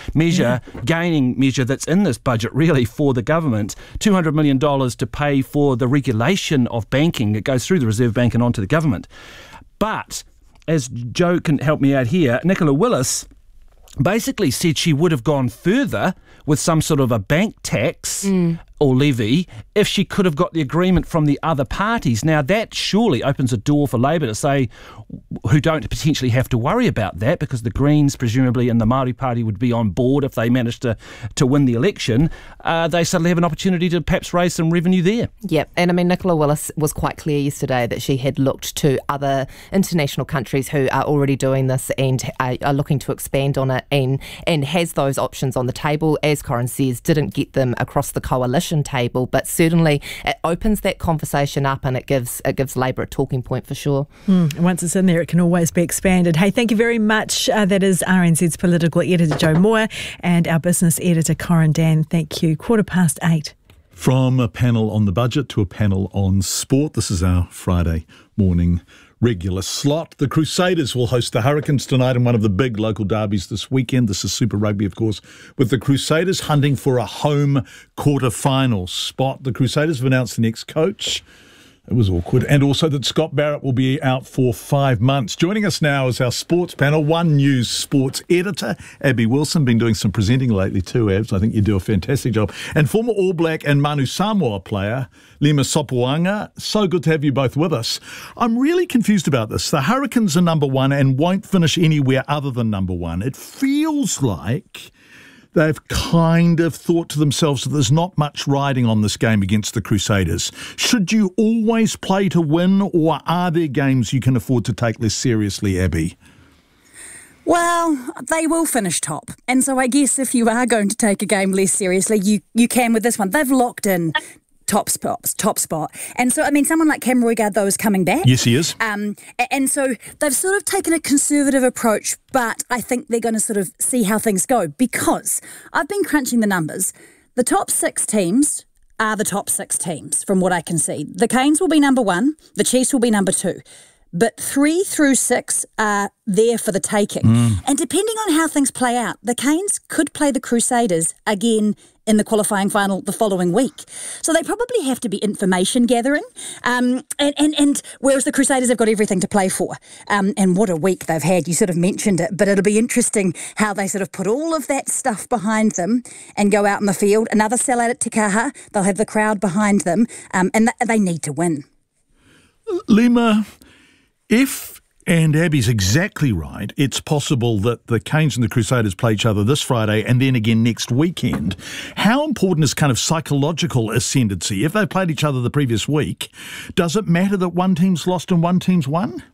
gaining measure that's in this budget, really, for the government. $200 million to pay for the regulation of banking. It goes through the Reserve Bank and onto the government. But, as Joe can help me out here, Nicola Willis basically said she would have gone further with some sort of a bank tax or levy if she could have got the agreement from the other parties. Now, that surely opens a door for Labour to say, who don't potentially have to worry about that, because the Greens, presumably, and the Māori Party would be on board if they managed to win the election. They suddenly have an opportunity to perhaps raise some revenue there. Yep, and I mean, Nicola Willis was quite clear yesterday that she had looked to other international countries who are already doing this and are looking to expand on it, and has those options on the table. As Corin says, didn't get them across the coalition table, but certainly it opens that conversation up, and it gives Labour a talking point for sure. Once it's in there, it can always be expanded. Hey, thank you very much. That is RNZ's political editor Joe Moore and our business editor Corin Dan. Thank you. 8:15. From a panel on the budget to a panel on sport, this is our Friday morning regular slot. The Crusaders will host the Hurricanes tonight in one of the big local derbies this weekend. This is Super Rugby, of course, with the Crusaders hunting for a home quarter-final spot. The Crusaders have announced the next coach. It was awkward. And also that Scott Barrett will be out for 5 months. Joining us now is our sports panel, One News sports editor, Abby Wilson. Been doing some presenting lately too, Abs. I think you do a fantastic job. And former All Black and Manu Samoa player, Lima Sopoaga. So good to have you both with us. I'm really confused about this. The Hurricanes are number one and won't finish anywhere other than number one. It feels like they've kind of thought to themselves that there's not much riding on this game against the Crusaders. Should you always play to win, or are there games you can afford to take less seriously, Abby? Well, they will finish top. And so I guess if you are going to take a game less seriously, you can with this one. They've locked in top spot. And so, I mean, someone like Cam Roigard, though, is coming back. Yes, he is. And so they've sort of taken a conservative approach, but I think they're going to sort of see how things go, because I've been crunching the numbers. The top 6 teams are the top 6 teams, from what I can see. The Canes will be number 1, the Chiefs will be number 2. But 3 through 6 are there for the taking. And depending on how things play out, the Canes could play the Crusaders again in the qualifying final the following week. So they probably have to be information gathering. And whereas the Crusaders have got everything to play for. And what a week they've had. You sort of mentioned it, but it'll be interesting how they sort of put all of that stuff behind them and go out in the field. Another sellout at Te Kaha. They'll have the crowd behind them. And they need to win. Lima, if, and Abby's exactly right, it's possible that the Canes and the Crusaders play each other this Friday and then again next weekend. How important is kind of psychological ascendancy? If they played each other the previous week, does it matter that one team's lost and one team's won?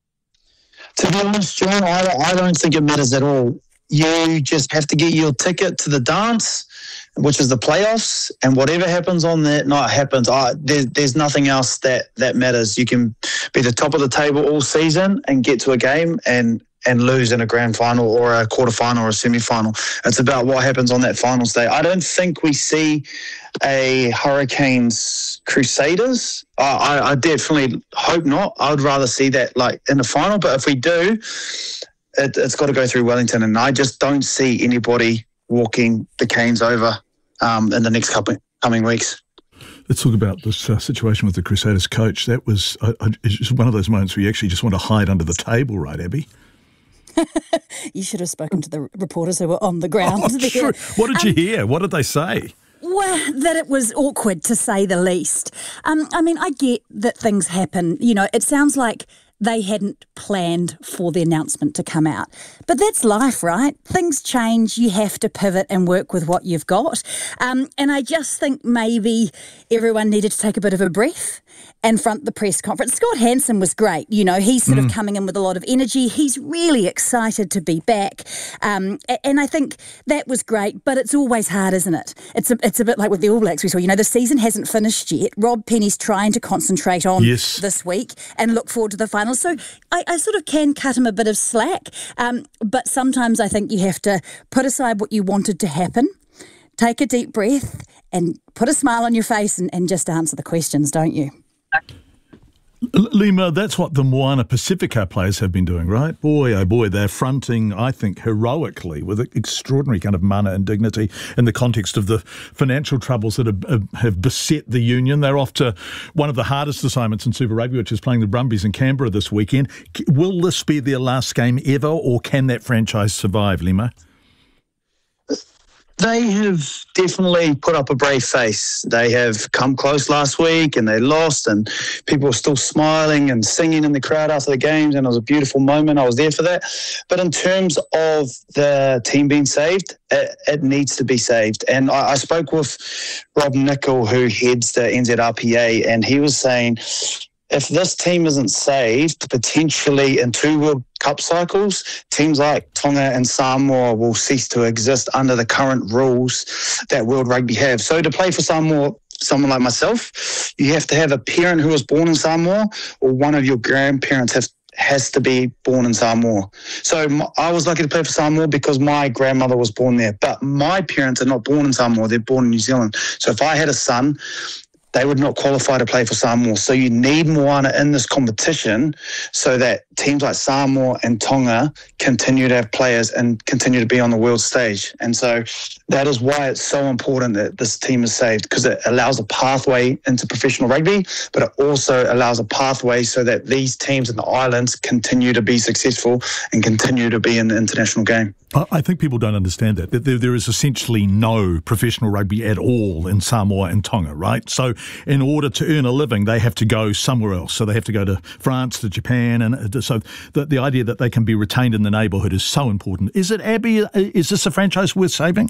To be honest, John, I don't think it matters at all. You just have to get your ticket to the dance, which is the playoffs, and whatever happens on that night happens. There's nothing else that matters. You can be the top of the table all season and get to a game and lose in a grand final or a quarterfinal or a semi-final. It's about what happens on that final day. I don't think we see a Hurricanes Crusaders. I definitely hope not. I would rather see that like in the final, but if we do, it's got to go through Wellington, and I just don't see anybody walking the Canes over in the next coming weeks. Let's talk about this situation with the Crusaders coach. That was it's just one of those moments where you actually just want to hide under the table, right, Abby? You should have spoken to the reporters who were on the ground. True. What did you hear? What did they say? Well, that it was awkward, to say the least. I mean, I get that things happen. You know, it sounds like they hadn't planned for the announcement to come out. But that's life, right? Things change. You have to pivot and work with what you've got. And I just think maybe everyone needed to take a bit of a breath and front the press conference. Scott Hansen was great. You know, he's sort of coming in with a lot of energy. He's really excited to be back. And I think that was great, but it's always hard, isn't it? It's a bit like with the All Blacks we saw. You know, the season hasn't finished yet. Rob Penny's trying to concentrate on this week and look forward to the final. So I sort of can cut him a bit of slack. But sometimes I think you have to put aside what you wanted to happen, take a deep breath and put a smile on your face and just answer the questions, don't you? Lima, that's what the Moana Pacifica players have been doing, right? Boy, oh boy, they're fronting, I think, heroically with extraordinary kind of mana and dignity in the context of the financial troubles that have beset the union. They're off to one of the hardest assignments in Super Rugby, which is playing the Brumbies in Canberra this weekend. Will this be their last game ever, or can that franchise survive, Lima? They have definitely put up a brave face. They have come close last week and they lost, and people were still smiling and singing in the crowd after the games, and it was a beautiful moment. I was there for that. But in terms of the team being saved, it needs to be saved. And I spoke with Rob Nicol, who heads the NZRPA, and he was saying, if this team isn't saved, potentially in 2 World Cup cycles, teams like Tonga and Samoa will cease to exist under the current rules that World Rugby have. So to play for Samoa, someone like myself, you have to have a parent who was born in Samoa, or one of your grandparents has to be born in Samoa. So I was lucky to play for Samoa because my grandmother was born there. But my parents are not born in Samoa, they're born in New Zealand. So if I had a son, they would not qualify to play for Samoa. So you need Moana in this competition so that teams like Samoa and Tonga continue to have players and continue to be on the world stage. And so that is why it's so important that this team is saved, because it allows a pathway into professional rugby, but it also allows a pathway so that these teams in the islands continue to be successful and continue to be in the international game. I think people don't understand that there is essentially no professional rugby at all in Samoa and Tonga, right? So in order to earn a living, they have to go somewhere else. So they have to go to France, to Japan. And so the idea that they can be retained in the neighbourhood is so important. Is it, Abby, is this a franchise worth saving?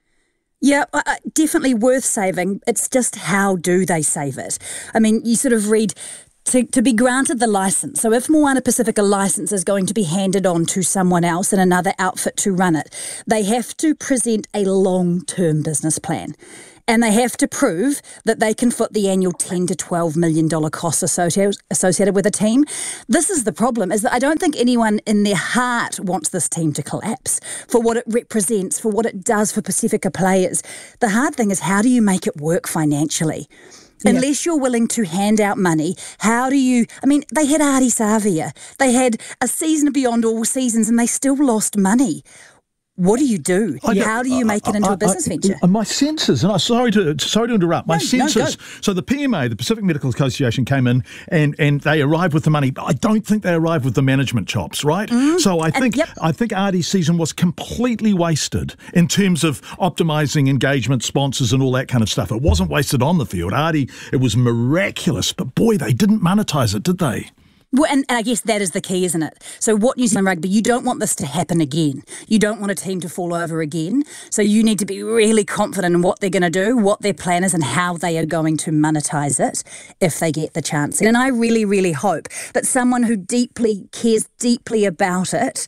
Yeah, definitely worth saving. It's just how do they save it? I mean, you sort of read to be granted the licence. So if Moana Pacifica licence is going to be handed on to someone else and another outfit to run it, they have to present a long-term business plan. And they have to prove that they can foot the annual $10 to $12 million costs associated with a team. This is the problem, is that I don't think anyone in their heart wants this team to collapse for what it represents, for what it does for Pacifica players. The hard thing is, how do you make it work financially? Yep. Unless you're willing to hand out money, how do you... I mean, they had Ardie Savea. They had a season beyond all seasons and they still lost money. What do you do? How do you make it into a business venture? My senses, and I'm sorry to interrupt, my senses, so the PMA, the Pacific Medical Association, came in and they arrived with the money, but I don't think they arrived with the management chops, right? Mm-hmm. So I think Ardie's season was completely wasted in terms of optimising engagement, sponsors and all that kind of stuff. It wasn't wasted on the field. Ardie, it was miraculous, but boy, they didn't monetise it, did they? Well, and I guess that is the key, isn't it? So what New Zealand Rugby, you don't want this to happen again. You don't want a team to fall over again. So you need to be really confident in what they're going to do, what their plan is and how they are going to monetise it if they get the chance. And I really, really hope that someone who cares deeply about it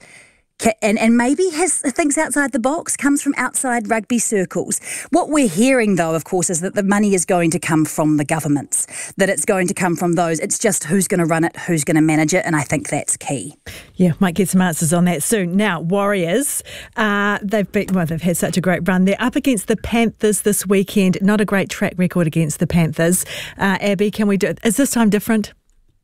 and maybe thinks outside the box, comes from outside rugby circles. What we're hearing, though, of course, is that the money is going to come from the governments, that it's going to come from those. It's just who's going to run it, who's going to manage it, and I think that's key. Yeah, might get some answers on that soon. Now, Warriors, they've had such a great run. They're up against the Panthers this weekend. Not a great track record against the Panthers. Abby, is this time different?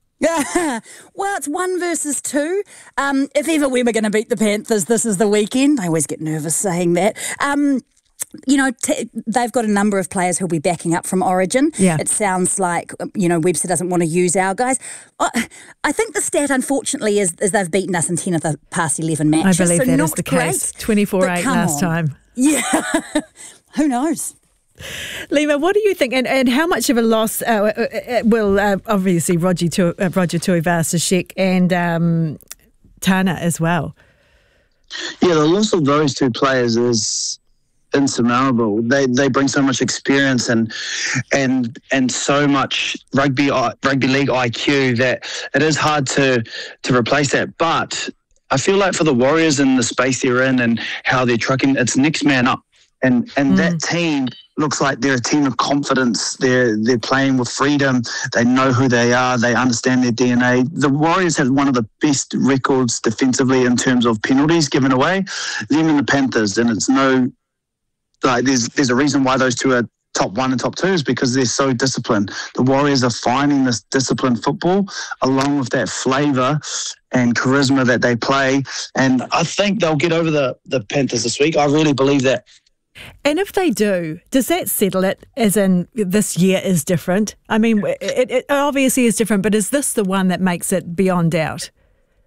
Yeah, well, it's 1 versus 2. If ever we were going to beat the Panthers, this is the weekend. I always get nervous saying that. They've got a number of players who'll be backing up from Origin. Yeah. It sounds like, Webster doesn't want to use our guys. I think the stat, unfortunately, is they've beaten us in 10 of the past 11 matches. I believe that is the case. 24-8 last time. Yeah. Who knows? Lima, what do you think? And how much of a loss will obviously Roger Tuivasa-Sheck and Tana as well? Yeah, the loss of those two players is insurmountable. They bring so much experience and so much rugby league IQ that it is hard to replace that. But I feel like for the Warriors and the space they're in and how they're trucking, it's next man up. And that team looks like they're a team of confidence. They're playing with freedom. They know who they are. They understand their DNA. The Warriors have one of the best records defensively in terms of penalties given away. Them and the Panthers, and it's there's a reason why those two are top 1 and top 2 is because they're so disciplined. The Warriors are finding this disciplined football along with that flavour and charisma that they play. And I think they'll get over the Panthers this week. I really believe that. And if they do, does that settle it, as in this year is different? I mean, it obviously is different, but is this the one that makes it beyond doubt?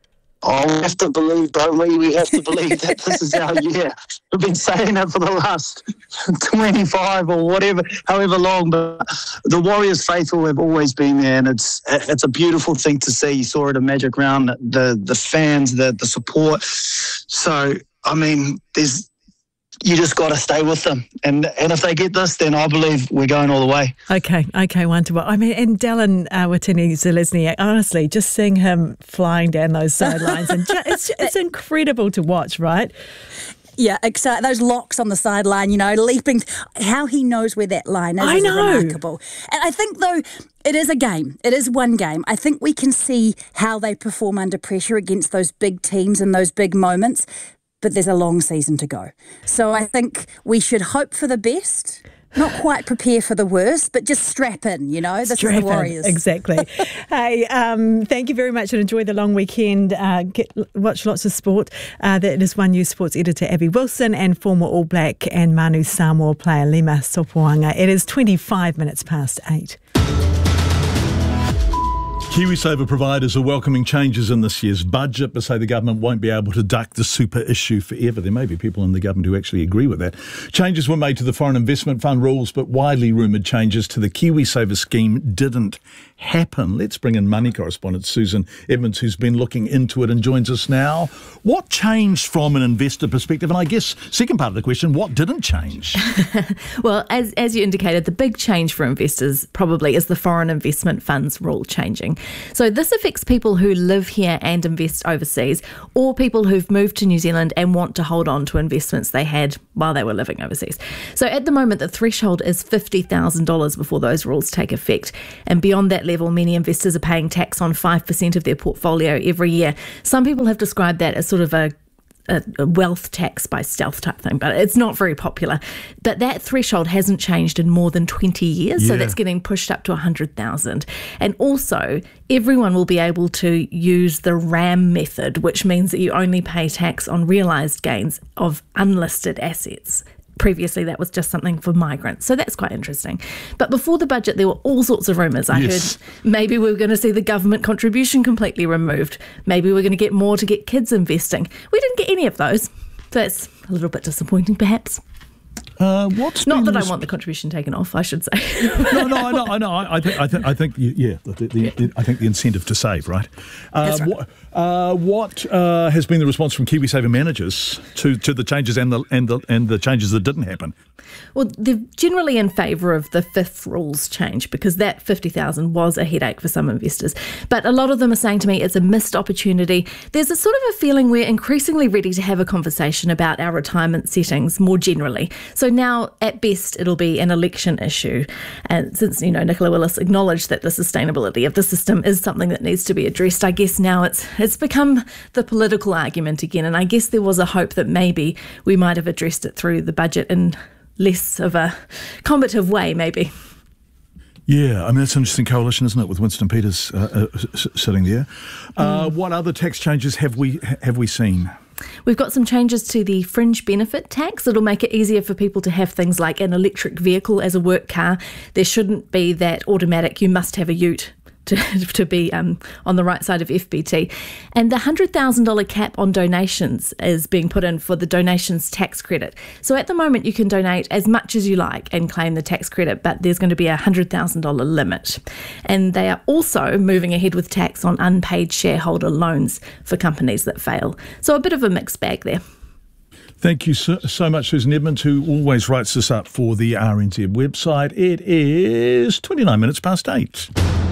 Oh, we have to believe, don't we? We have to believe that this is our year. We've been saying it for the last 25 or whatever, however long, but the Warriors faithful have always been there, and it's a beautiful thing to see. You saw it at Magic Round, the fans, the support. So, I mean, you just got to stay with them. And if they get this, then I believe we're going all the way. Okay, wonderful. I mean, and Dallin Watene-Zelezniak, honestly, just seeing him flying down those sidelines, and it's incredible to watch, right? Yeah, those locks on the sideline, leaping. How he knows where that line is is remarkable. And I think, though, it is a game. It is one game. I think we can see how they perform under pressure against those big teams and those big moments. But there's a long season to go. So I think we should hope for the best, not quite prepare for the worst, but just strap in, This is the Warriors. Exactly. Hey, thank you very much and enjoy the long weekend. Watch lots of sport. That is One News Sports editor Abby Wilson and former All Black and Manu Samoa player Lima Sopoaga. It is 25 minutes past 8. KiwiSaver providers are welcoming changes in this year's budget, but say the government won't be able to duck the super issue forever. There may be people in the government who actually agree with that. Changes were made to the Foreign Investment Fund rules, but widely rumoured changes to the KiwiSaver scheme didn't happen. Let's bring in money correspondent Susan Edmonds, who's been looking into it and joins us now. What changed from an investor perspective? And I guess, second part of the question, what didn't change? Well, as you indicated, the big change for investors probably is the Foreign Investment Fund's rule changing. So this affects people who live here and invest overseas, or people who've moved to New Zealand and want to hold on to investments they had while they were living overseas. So at the moment, the threshold is $50,000 before those rules take effect. And beyond that level, many investors are paying tax on 5% of their portfolio every year. Some people have described that as sort of a wealth tax by stealth type thing, but it's not very popular. But that threshold hasn't changed in more than 20 years, so that's getting pushed up to 100,000. And also, everyone will be able to use the RAM method, which means that you only pay tax on realised gains of unlisted assets. Previously, that was just something for migrants. So that's quite interesting. But before the budget, there were all sorts of rumours. I heard maybe we were going to see the government contribution completely removed. Maybe we're going to get more to get kids investing. We didn't get any of those. That's a little bit disappointing, perhaps. Not that I want the contribution taken off, I should say. No, I know. I think the incentive to save, right? That's right. What has been the response from KiwiSaver managers to the changes and the changes that didn't happen? Well, they're generally in favour of the fifth rules change because that $50,000 was a headache for some investors. But a lot of them are saying to me it's a missed opportunity. There's a sort of a feeling we're increasingly ready to have a conversation about our retirement settings more generally. So now, at best, it'll be an election issue. And since, Nicola Willis acknowledged that the sustainability of the system is something that needs to be addressed, I guess now it's become the political argument again. And I guess there was a hope that maybe we might have addressed it through the budget in less of a combative way, maybe. Yeah, I mean, that's an interesting coalition, isn't it, with Winston Peters sitting there. What other tax changes have we seen? We've got some changes to the fringe benefit tax. It'll make it easier for people to have things like an electric vehicle as a work car. There shouldn't be that automatic, you must have a ute to be on the right side of FBT. And the $100,000 cap on donations is being put in for the donations tax credit. So at the moment you can donate as much as you like and claim the tax credit, but there's going to be a $100,000 limit. And they are also moving ahead with tax on unpaid shareholder loans for companies that fail. So a bit of a mixed bag there. Thank you so much, Susan Edmonds, who always writes this up for the RNZ website. It is 29 minutes past 8.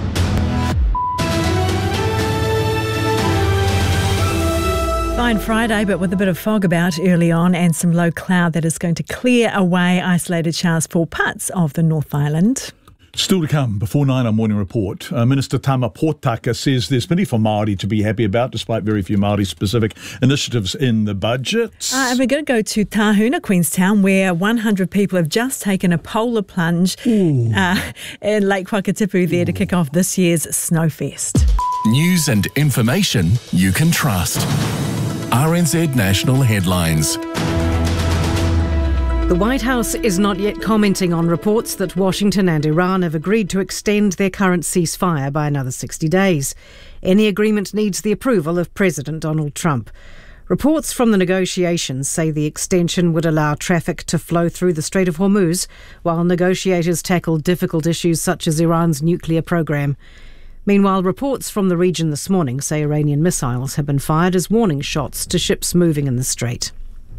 Fine Friday, but with a bit of fog about early on and some low cloud that is going to clear away isolated showers for parts of the North Island. Still to come before 9 on Morning Report. Minister Tama Potaka says there's plenty for Māori to be happy about, despite very few Māori-specific initiatives in the budget. And we're going to go to Tahuna, Queenstown, where 100 people have just taken a polar plunge in Lake Whakatipu there to kick off this year's Snowfest. News and information you can trust. RNZ National Headlines. The White House is not yet commenting on reports that Washington and Iran have agreed to extend their current ceasefire by another 60 days. Any agreement needs the approval of President Donald Trump. Reports from the negotiations say the extension would allow traffic to flow through the Strait of Hormuz, while negotiators tackle difficult issues such as Iran's nuclear program. Meanwhile, reports from the region this morning say Iranian missiles have been fired as warning shots to ships moving in the strait.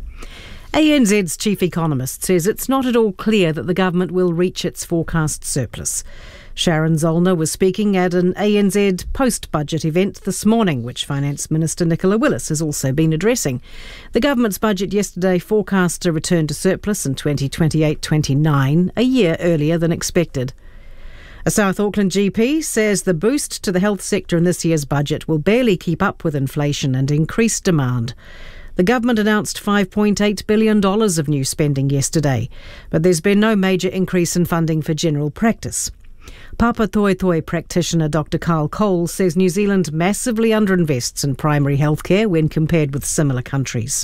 ANZ's chief economist says it's not at all clear that the government will reach its forecast surplus. Sharon Zollner was speaking at an ANZ post-budget event this morning, which Finance Minister Nicola Willis has also been addressing. The government's budget yesterday forecast a return to surplus in 2028-29, a year earlier than expected. A South Auckland GP says the boost to the health sector in this year's budget will barely keep up with inflation and increased demand. The government announced $5.8 billion of new spending yesterday, but there's been no major increase in funding for general practice. Papatoetoe practitioner Dr Carl Cole says New Zealand massively underinvests in primary healthcare when compared with similar countries.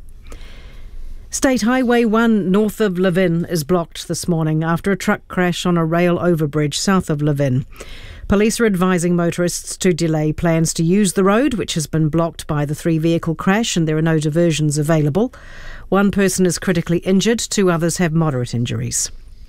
State Highway 1 north of Levin is blocked this morning after a truck crash on a rail overbridge south of Levin. Police are advising motorists to delay plans to use the road, which has been blocked by the 3-vehicle crash, and there are no diversions available. One person is critically injured, 2 others have moderate injuries.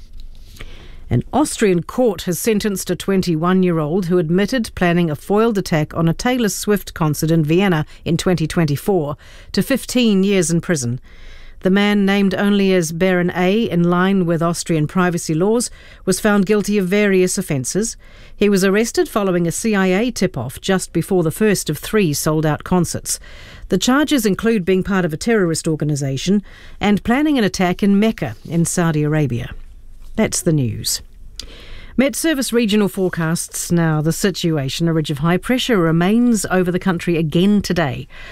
An Austrian court has sentenced a 21-year-old who admitted planning a foiled attack on a Taylor Swift concert in Vienna in 2024 to 15 years in prison. The man, named only as Baron A, in line with Austrian privacy laws, was found guilty of various offences. He was arrested following a CIA tip-off just before the first of 3 sold-out concerts. The charges include being part of a terrorist organisation and planning an attack in Mecca in Saudi Arabia. That's the news. Met Service regional forecasts now. The situation, a ridge of high pressure, remains over the country again today.